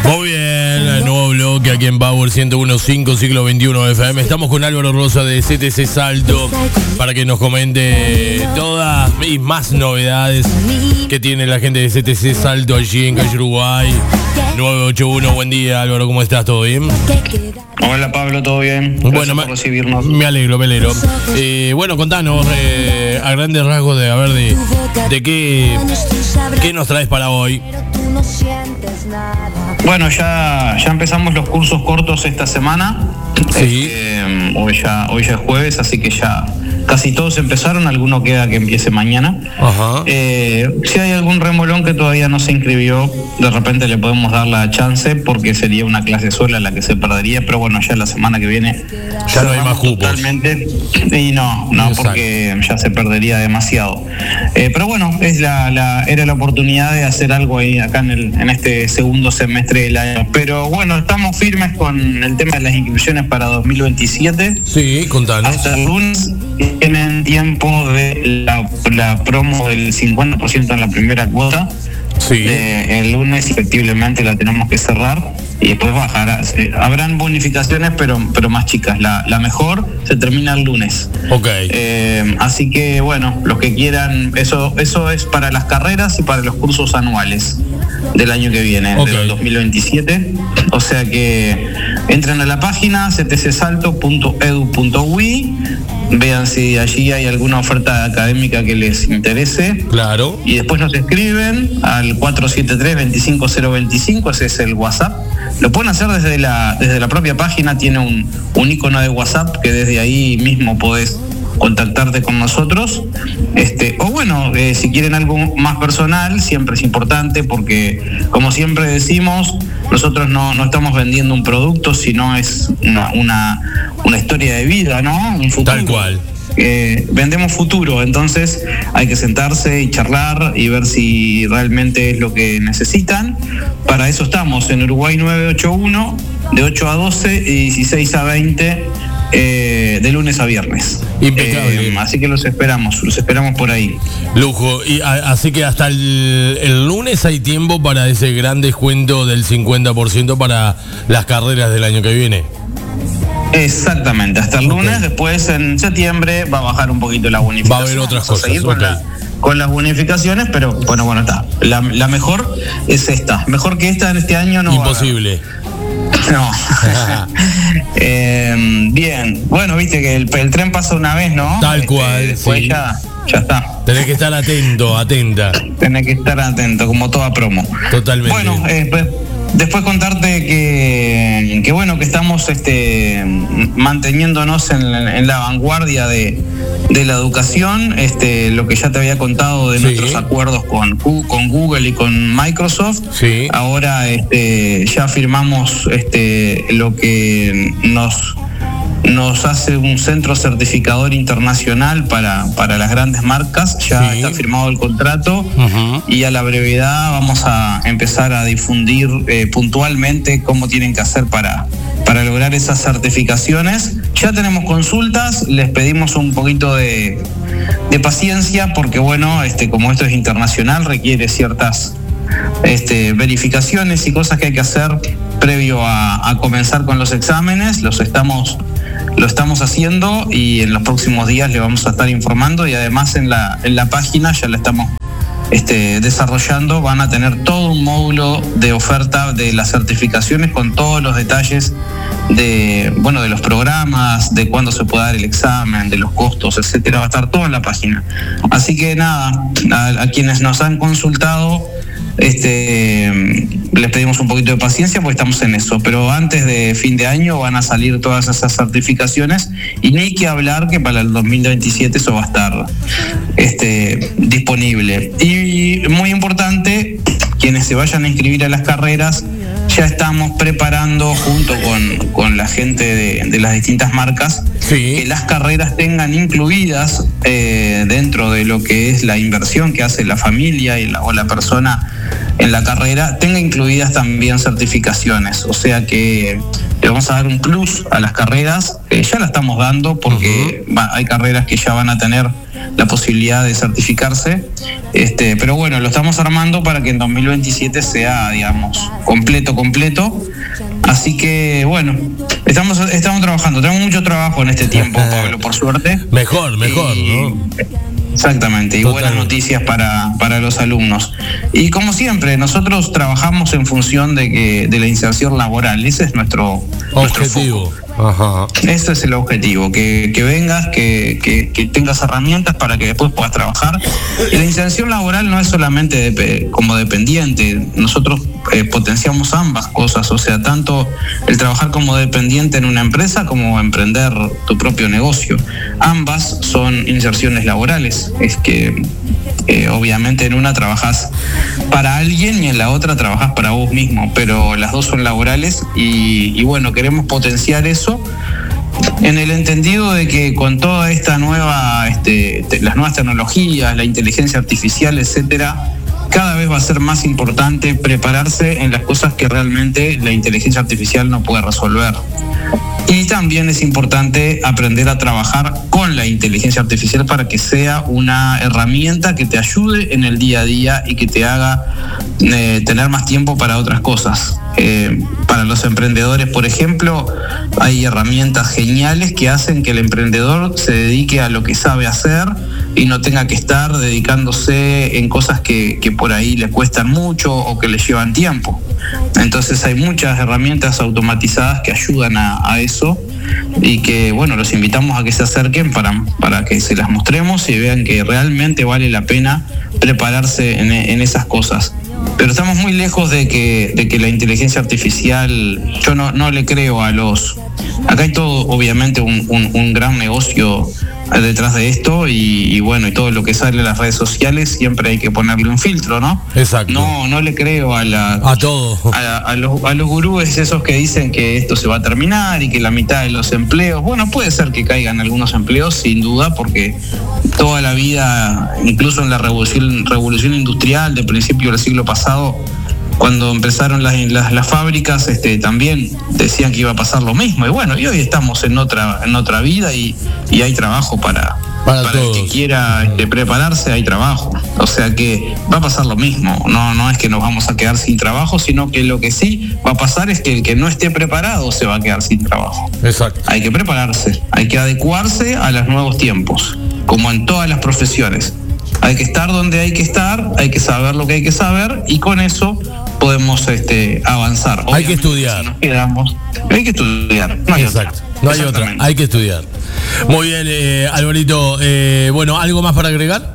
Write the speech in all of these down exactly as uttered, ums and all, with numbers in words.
Muy bien, el nuevo bloque aquí en Power ciento uno punto cinco, siglo veintiuno F M. Estamos con Álvaro Rosa de C T C Salto para que nos comente todas y más novedades que tiene la gente de C T C Salto allí en Calle Uruguay nueve ocho uno. Buen día, Álvaro, ¿cómo estás? ¿Todo bien? Hola, Pablo, ¿todo bien? Gracias bueno, por recibirnos. Me alegro, me alegro. Eh, bueno, contanos eh, a grandes rasgos de a ver de, de qué, qué nos traes para hoy. Bueno, ya, ya empezamos los cursos cortos esta semana. Sí. Este, hoy, ya, hoy ya es jueves, así que ya casi todos empezaron, alguno queda que empiece mañana. Ajá. Eh, si hay algún remolón que todavía no se inscribió, de repente le podemos dar la chance porque sería una clase sola la que se perdería, pero bueno, ya la semana que viene ya no hay más cupos. Totalmente. Y no, no, Exacto. porque ya se perdería demasiado. Eh, pero bueno, es la, la, era la oportunidad de hacer algo ahí acá en, el, en este segundo semestre del año. Pero bueno, estamos firmes con el tema de las inscripciones para dos mil veintisiete. Sí, contanos. Hasta el lunes tienen tiempo de la, la promo del cincuenta por ciento en la primera cuota. Sí. Eh, el lunes efectivamente la tenemos que cerrar y después bajará. Eh, habrán bonificaciones, pero pero más chicas. La, la mejor se termina el lunes. Ok. Eh, así que bueno, los que quieran, eso eso es para las carreras y para los cursos anuales del año que viene, okay. Del dos mil veintisiete. O sea que entren a la página c t c salto punto e d u punto u i, vean si allí hay alguna oferta académica que les interese. Claro. Y después nos escriben al cuatro siete tres, dos cinco cero dos cinco, ese es el WhatsApp. Lo pueden hacer desde la desde la propia página, tiene un, un icono de WhatsApp que desde ahí mismo podés contactarte con nosotros. Este, o bueno, eh, si quieren algo más personal, siempre es importante porque, como siempre decimos, nosotros no, no estamos vendiendo un producto, sino es una, una, una historia de vida, ¿no? Un futuro. Tal cual. Eh, vendemos futuro, entonces hay que sentarse y charlar y ver si realmente es lo que necesitan. Para eso estamos en Uruguay nueve ocho uno, de ocho a doce y dieciséis a veinte, eh, de lunes a viernes. Impecable. Eh, así que los esperamos, los esperamos por ahí. Lujo. Y a, así que hasta el, el lunes hay tiempo para ese gran descuento del cincuenta por ciento para las carreras del año que viene. Exactamente, hasta el lunes. Okay. Después en septiembre va a bajar un poquito la bonificación. Va a haber otras cosas. Seguir con, okay. la, con las bonificaciones, pero bueno, bueno, está. La, la mejor es esta. Mejor que esta en este año no. Imposible. No. eh, bien. Bueno, viste que el, el tren pasa una vez, ¿no? Tal este, cual. Después sí. ya, ya está. Tenés que estar atento, atenta. Tenés que estar atento, como toda promo. Totalmente. Bueno, eh, pues, después contarte que, que bueno, que estamos este, manteniéndonos en, en la vanguardia de, de la educación, este, lo que ya te había contado de sí. nuestros acuerdos con, con Google y con Microsoft. Sí. Ahora este, ya firmamos este, lo que nos... nos hace un centro certificador internacional para, para las grandes marcas. Ya sí. está firmado el contrato. Uh-huh. Y a la brevedad vamos a empezar a difundir eh, puntualmente cómo tienen que hacer para, para lograr esas certificaciones. Ya tenemos consultas, les pedimos un poquito de, de paciencia porque bueno, este, como esto es internacional, requiere ciertas este, verificaciones y cosas que hay que hacer previo a, a comenzar con los exámenes. Los estamos Lo estamos haciendo y en los próximos días le vamos a estar informando, y además en la, en la página ya la estamos este, desarrollando. Van a tener todo un módulo de oferta de las certificaciones con todos los detalles de, bueno, de los programas, de cuándo se puede dar el examen, de los costos, etcétera. Va a estar todo en la página. Así que nada, a, a quienes nos han consultado, Este, les pedimos un poquito de paciencia porque estamos en eso, pero antes de fin de año van a salir todas esas certificaciones y ni que hablar que para el dos mil veintisiete eso va a estar este, disponible. Y muy importante, quienes se vayan a inscribir a las carreras, ya estamos preparando junto con, con la gente de, de las distintas marcas sí. que las carreras tengan incluidas eh, dentro de lo que es la inversión que hace la familia y la, o la persona en la carrera, tenga incluidas también certificaciones. O sea que le vamos a dar un plus a las carreras, eh, ya la estamos dando porque uh-huh. va, hay carreras que ya van a tener la posibilidad de certificarse, este, pero bueno, lo estamos armando para que en dos mil veintisiete sea, digamos, completo, completo. Así que bueno, estamos estamos trabajando, tenemos mucho trabajo en este tiempo, Pablo, por suerte. Mejor, mejor, y, ¿no? Exactamente, y Total. buenas noticias para, para los alumnos. Y como siempre, nosotros trabajamos en función de que de la inserción laboral, ese es nuestro objetivo. Nuestro Ajá. Ese es el objetivo, que, que vengas, que, que, que tengas herramientas para que después puedas trabajar. Y la inserción laboral no es solamente de, como dependiente, nosotros eh, potenciamos ambas cosas, o sea, tanto el trabajar como dependiente en una empresa como emprender tu propio negocio. Ambas son inserciones laborales, es que eh, obviamente en una trabajas para alguien y en la otra trabajas para vos mismo, pero las dos son laborales y, y bueno, queremos potenciar eso en el entendido de que con toda esta nueva, este, te, las nuevas tecnologías, la inteligencia artificial, etcétera, cada vez va a ser más importante prepararse en las cosas que realmente la inteligencia artificial no puede resolver. Y también es importante aprender a trabajar con la inteligencia artificial para que sea una herramienta que te ayude en el día a día y que te haga eh, tener más tiempo para otras cosas. Eh, para los emprendedores, por ejemplo, hay herramientas geniales que hacen que el emprendedor se dedique a lo que sabe hacer y no tenga que estar dedicándose en cosas que, que por ahí le cuestan mucho o que le llevan tiempo. Entonces hay muchas herramientas automatizadas que ayudan a, a eso y que, bueno, los invitamos a que se acerquen para, para que se las mostremos y vean que realmente vale la pena prepararse en, en esas cosas. Pero estamos muy lejos de que, de que la inteligencia artificial, yo no, no le creo a los... Acá hay todo, obviamente, un, un, un gran negocio detrás de esto y, y bueno, y todo lo que sale en las redes sociales siempre hay que ponerle un filtro, ¿no? Exacto. No, no le creo a la... A todo. A, a, los, a los gurúes esos que dicen que esto se va a terminar y que la mitad de los empleos... Bueno, puede ser que caigan algunos empleos, sin duda, porque toda la vida, incluso en la revolución, revolución industrial de principio del siglo pasado, cuando empezaron las, las, las fábricas, este, también decían que iba a pasar lo mismo. Y bueno, y hoy estamos en otra, en otra vida y, y hay trabajo para, para, para el que quiera este, prepararse, hay trabajo. O sea que va a pasar lo mismo. No, no es que nos vamos a quedar sin trabajo, sino que lo que sí va a pasar es que el que no esté preparado se va a quedar sin trabajo. Exacto. Hay que prepararse, hay que adecuarse a los nuevos tiempos, como en todas las profesiones. Hay que estar donde hay que estar, hay que saber lo que hay que saber y con eso podemos este, avanzar. Obviamente, hay que estudiar. Si nos quedamos, hay que estudiar. No hay Exacto. otra. No hay otra. Hay que estudiar. Muy bien, eh, Alvarito. Eh, bueno, ¿algo más para agregar?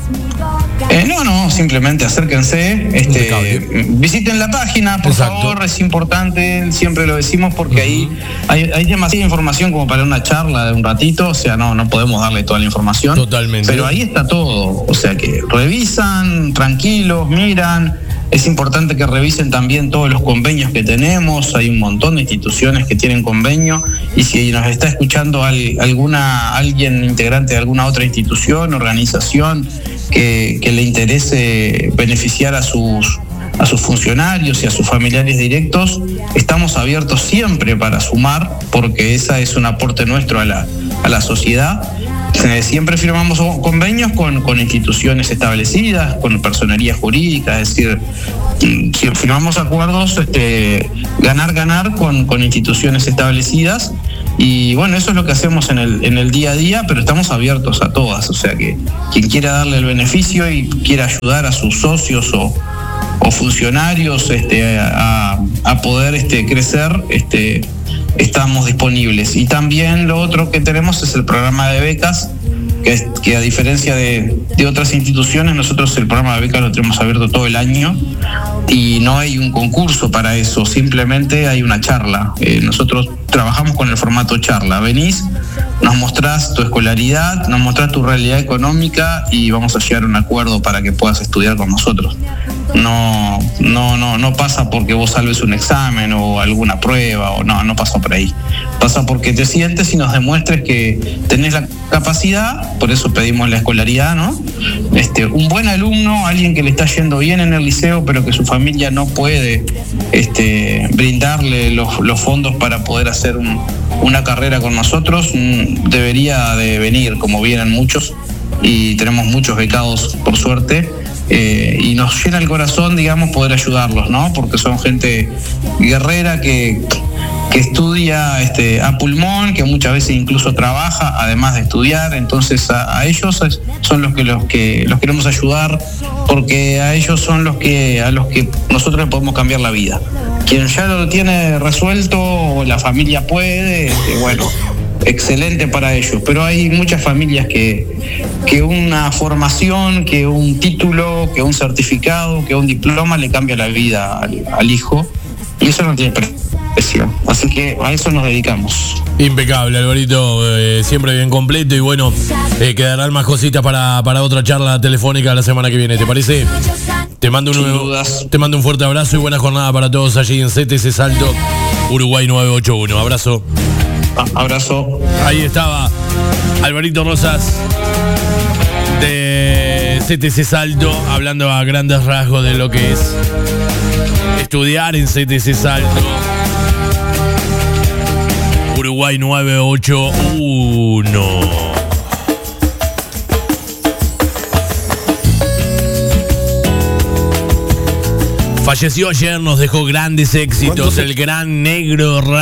Eh, no, no, simplemente acérquense, este, visiten la página, por Exacto. favor, es importante, siempre lo decimos porque uh-huh. ahí hay, hay demasiada información como para una charla de un ratito, o sea, no, no podemos darle toda la información. Totalmente. Pero ahí está todo, o sea que revisan, tranquilos, miran. Es importante que revisen también todos los convenios que tenemos, hay un montón de instituciones que tienen convenio y si nos está escuchando al, alguna alguien integrante de alguna otra institución, organización que, que le interese beneficiar a sus a sus funcionarios y a sus familiares directos, estamos abiertos siempre para sumar porque esa es un aporte nuestro a la, a la sociedad. Siempre firmamos convenios con, con instituciones establecidas, con personería jurídica, es decir, firmamos acuerdos este, ganar, ganar con, con instituciones establecidas y bueno, eso es lo que hacemos en el, en el día a día, pero estamos abiertos a todas, o sea que quien quiera darle el beneficio y quiera ayudar a sus socios o, o funcionarios este, a, a poder este, crecer, este, estamos disponibles. Y también lo otro que tenemos es el programa de becas, que, es, que a diferencia de, de otras instituciones, nosotros el programa de becas lo tenemos abierto todo el año y no hay un concurso para eso, simplemente hay una charla. Eh, nosotros trabajamos con el formato charla. Venís, nos mostrás tu escolaridad, nos mostrás tu realidad económica y vamos a llegar a un acuerdo para que puedas estudiar con nosotros. no, no, no, no pasa porque vos salves un examen o alguna prueba, o no, no pasa por ahí. Pasa porque te sientes y nos demuestres que tenés la capacidad, por eso pedimos la escolaridad, ¿no? Este, un buen alumno, alguien que le está yendo bien en el liceo, pero que su familia no puede este, brindarle los, los fondos para poder hacer un, una carrera con nosotros, debería de venir, como vienen muchos, y tenemos muchos becados, por suerte. Eh, y nos llena el corazón, digamos, poder ayudarlos, ¿no? Porque son gente guerrera que, que estudia este, a pulmón, que muchas veces incluso trabaja además de estudiar. Entonces a, a ellos son los que los que los queremos ayudar, porque a ellos son los que a los que nosotros le podemos cambiar la vida. Quien ya lo tiene resuelto o la familia puede, este, bueno, excelente para ellos, pero hay muchas familias que, que una formación, que un título, que un certificado, que un diploma le cambia la vida al, al hijo, y eso no tiene precio, así que a eso nos dedicamos. Impecable, Alvarito, eh, siempre bien completo, y bueno, eh, quedarán más cositas para, para otra charla telefónica la semana que viene, ¿te parece? Te mando un, te mando un fuerte abrazo y buena jornada para todos allí en C T C Salto, Uruguay nueve ocho uno. Abrazo. Abrazo. Ahí estaba Alvarito Rosas de C T C Salto, hablando a grandes rasgos de lo que es estudiar en C T C Salto, Uruguay nueve ocho uno. Falleció ayer, nos dejó grandes éxitos el gran Negro Rap.